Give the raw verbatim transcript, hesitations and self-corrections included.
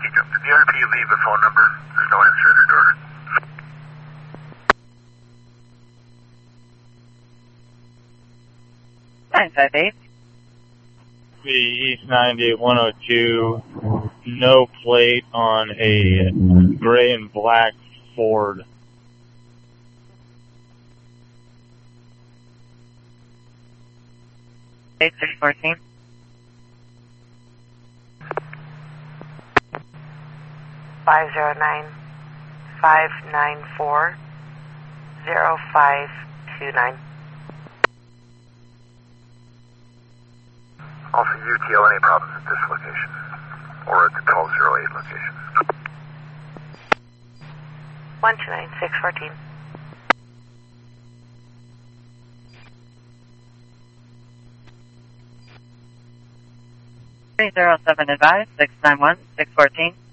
Did the R P leave a phone number? There's no answer at her door. nine five eight. The East ninety at one oh two, no plate on a gray and black Ford. eight six fourteen. five zero nine, five nine four, zero five two nine. Also, U T L, any problems at this location? Or at the twelve oh eight location? one two nine, six fourteen. three zero seven advised, six nine one, six fourteen.